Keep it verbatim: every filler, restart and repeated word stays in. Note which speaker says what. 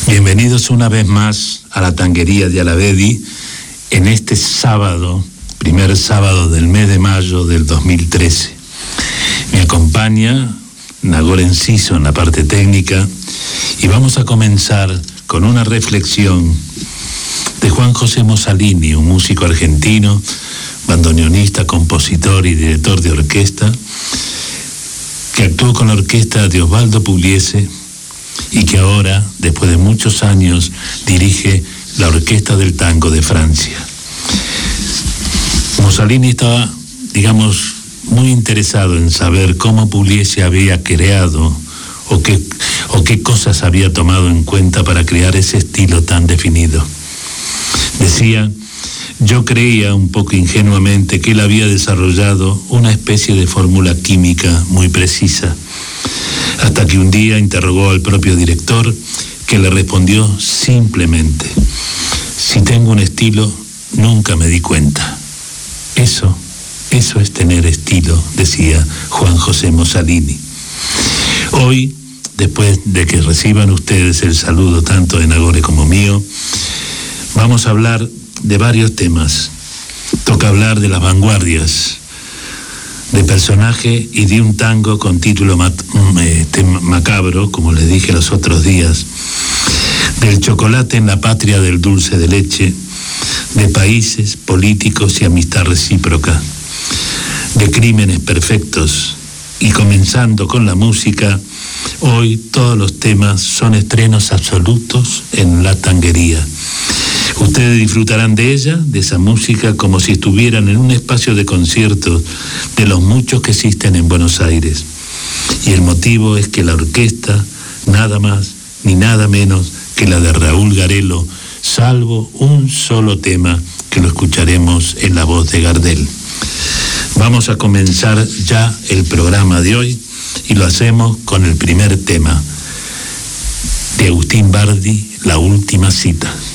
Speaker 1: Bienvenidos una vez más a la Tanguería de Alavedi en este sábado, primer sábado del mes de mayo del dos mil trece. Me acompaña Nagore Enciso en la parte técnica y vamos a comenzar con una reflexión de Juan José Mossalini, un músico argentino, bandoneonista, compositor y director de orquesta, que actuó con la orquesta de Osvaldo Pugliese y que ahora, después de muchos años, dirige la Orquesta del Tango de Francia. Mossalini estaba, digamos, muy interesado en saber cómo Pugliese había creado o qué, o qué cosas había tomado en cuenta para crear ese estilo tan definido. Decía: yo creía un poco ingenuamente que él había desarrollado una especie de fórmula química muy precisa, hasta que un día interrogó al propio director, que le respondió simplemente: si tengo un estilo, nunca me di cuenta. Eso, eso es tener estilo, decía Juan José Mossalini. Hoy, después de que reciban ustedes el saludo tanto de Nagore como mío, vamos a hablar de varios temas. Toca hablar de las vanguardias, de personaje y de un tango con título mat, este, macabro, como les dije los otros días, del chocolate en la patria del dulce de leche, de países, políticos y amistad recíproca, de crímenes perfectos. Y comenzando con la música, hoy todos los temas son estrenos absolutos en la tanguería. Ustedes disfrutarán de ella, de esa música, como si estuvieran en un espacio de conciertos de los muchos que existen en Buenos Aires. Y el motivo es que la orquesta, nada más ni nada menos que la de Raúl Garelo, salvo un solo tema que lo escucharemos en la voz de Gardel. Vamos a comenzar ya el programa de hoy y lo hacemos con el primer tema de Agustín Bardi, La Última Cita.